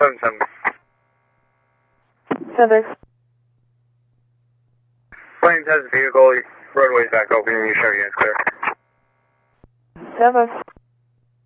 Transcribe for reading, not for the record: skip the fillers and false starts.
7-7. Service. Planes has a vehicle, roadway's back open, and you show units clear. Service.